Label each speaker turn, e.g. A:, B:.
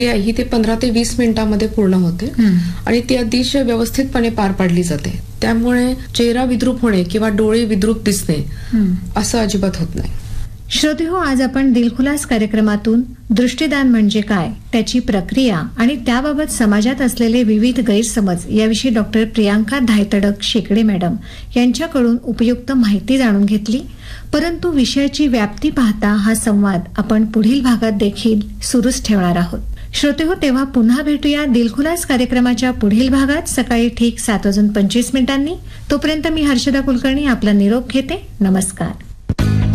A: ही ते 15 ते 20 मिनिटांमध्ये पूर्ण होते आणि ती अतिशय व्यवस्थितपणे पार पाडली जाते. त्यामुळे चेहरा विद्रूप होणे किंवा डोळे विद्रूप दिसणे असं अजिबात होत नाही.
B: श्रोतेहो, आज आपण दिलखुलास कार्यक्रमातून दृष्टिदान म्हणजे काय, त्याची प्रक्रिया आणि त्याबाबत समाजात असलेले विविध गैरसमज याविषयी डॉक्टर प्रियांका धायतडक शेकडे मॅडम यांच्याकडून उपयुक्त माहिती जाणून घेतली. परंतु विषयाची व्याप्ती पाहता हा संवाद आपण पुढील भागात देखील सुरूच ठेवणार आहोत. श्रोतेहो, तेव्हा पुन्हा भेटूया दिलखुलास कार्यक्रमाच्या पुढील भागात सकाळी ठीक 7:25 तोपर्यंत मी हर्षदा कुलकर्णी आपला निरोप घेते. नमस्कार.